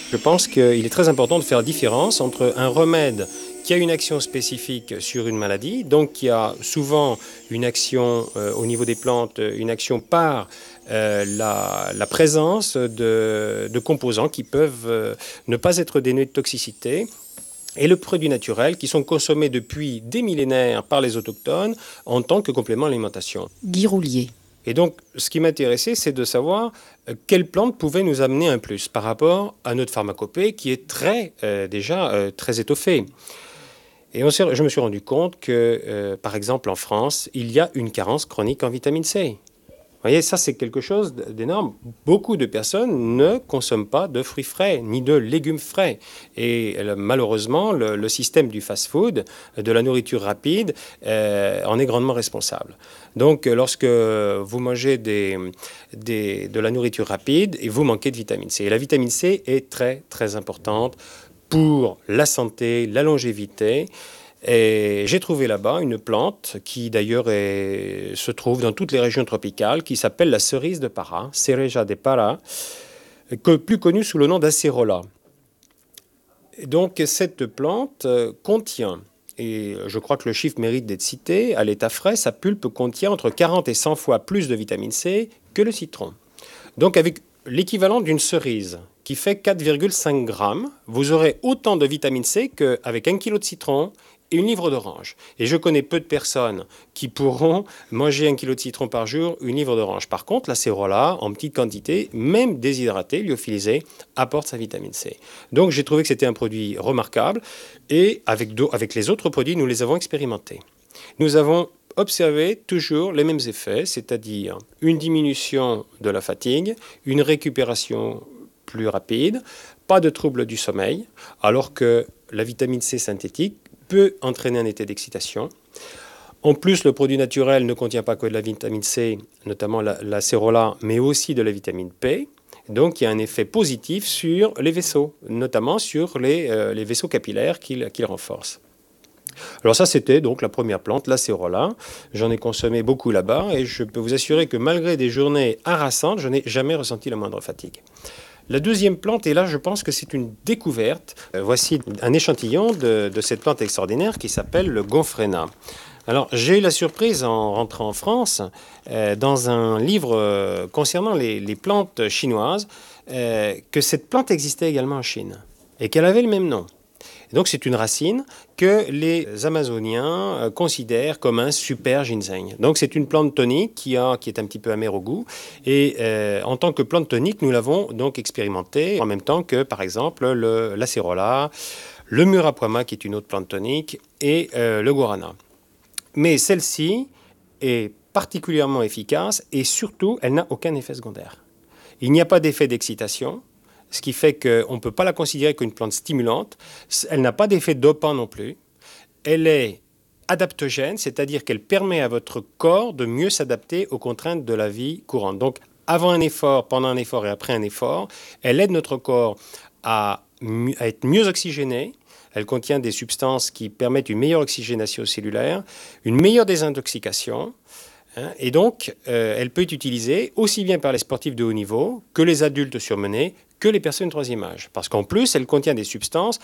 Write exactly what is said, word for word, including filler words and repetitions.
Je pense qu'il est très important de faire la différence entre un remède qui a une action spécifique sur une maladie, donc qui a souvent une action euh, au niveau des plantes, une action par euh, la, la présence de, de composants qui peuvent euh, ne pas être dénués de toxicité, et le produit naturel qui sont consommés depuis des millénaires par les autochtones en tant que complément à l'alimentation. Guy Roulier. Et donc, ce qui m'intéressait, c'est de savoir euh, quelle plante pouvait nous amener un plus par rapport à notre pharmacopée qui est très, euh, déjà euh, très étoffée. Et on je me suis rendu compte que, euh, par exemple, en France, il y a une carence chronique en vitamine C. Vous voyez, ça, c'est quelque chose d'énorme. Beaucoup de personnes ne consomment pas de fruits frais, ni de légumes frais. Et malheureusement, le, le système du fast-food, de la nourriture rapide, euh, en est grandement responsable. Donc, lorsque vous mangez des, des, de la nourriture rapide, et vous manquez de vitamine C. Et la vitamine C est très, très importante pour la santé, la longévité. Et j'ai trouvé là-bas une plante qui d'ailleurs est, se trouve dans toutes les régions tropicales, qui s'appelle la cerise de Para, Cereja de Para, que, plus connue sous le nom d'acérola. Donc cette plante contient, et je crois que le chiffre mérite d'être cité, à l'état frais, sa pulpe contient entre quarante et cent fois plus de vitamine C que le citron. Donc avec l'équivalent d'une cerise, qui fait quatre virgule cinq grammes, vous aurez autant de vitamine C qu'avec un kilo de citron et une livre d'orange. Et je connais peu de personnes qui pourront manger un kilo de citron par jour, une livre d'orange. Par contre, l'acérola, en petite quantité, même déshydratée, lyophilisée, apporte sa vitamine C. Donc j'ai trouvé que c'était un produit remarquable. Et avec, avec les autres produits, nous les avons expérimentés. Nous avons observé toujours les mêmes effets, c'est-à-dire une diminution de la fatigue, une récupération plus rapide, pas de troubles du sommeil, alors que la vitamine C synthétique peut entraîner un état d'excitation. En plus, le produit naturel ne contient pas que de la vitamine C, notamment la, la cérola, mais aussi de la vitamine P. Donc, il y a un effet positif sur les vaisseaux, notamment sur les, euh, les vaisseaux capillaires qu'il qu'il renforce. Alors ça, c'était donc la première plante, l'acérola. J'en ai consommé beaucoup là-bas et je peux vous assurer que malgré des journées harassantes, je n'ai jamais ressenti la moindre fatigue. La deuxième plante, et là je pense que c'est une découverte, euh, voici un échantillon de, de cette plante extraordinaire qui s'appelle le gomphrena. Alors j'ai eu la surprise en rentrant en France, euh, dans un livre euh, concernant les, les plantes chinoises, euh, que cette plante existait également en Chine et qu'elle avait le même nom. Et donc c'est une racine que les Amazoniens euh, considèrent comme un super ginseng. Donc c'est une plante tonique qui, a, qui est un petit peu amère au goût. Et euh, en tant que plante tonique, nous l'avons donc expérimentée en même temps que par exemple le, l'acérola, le murapuama qui est une autre plante tonique et euh, le guarana. Mais celle-ci est particulièrement efficace et surtout elle n'a aucun effet secondaire. Il n'y a pas d'effet d'excitation. Ce qui fait qu'on ne peut pas la considérer comme une plante stimulante. Elle n'a pas d'effet dopant non plus. Elle est adaptogène, c'est-à-dire qu'elle permet à votre corps de mieux s'adapter aux contraintes de la vie courante. Donc, avant un effort, pendant un effort et après un effort, elle aide notre corps à, à être mieux oxygéné. Elle contient des substances qui permettent une meilleure oxygénation cellulaire, une meilleure désintoxication. Et donc, euh, elle peut être utilisée aussi bien par les sportifs de haut niveau que les adultes surmenés, que les personnes de troisième âge. Parce qu'en plus, elle contient des substances